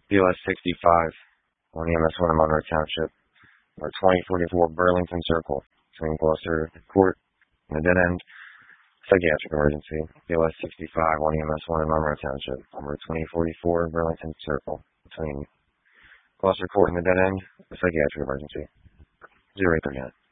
BLS 65, 1 EMS 1 in Monroe Township, number 2044 Burlington Circle, between Gloucester Court and the dead end. Psychiatric emergency. BLS 65, 1 EMS 1 in Monroe Township, number 2044 Burlington Circle, between Gloucester Court and the dead end. A psychiatric emergency. 0839.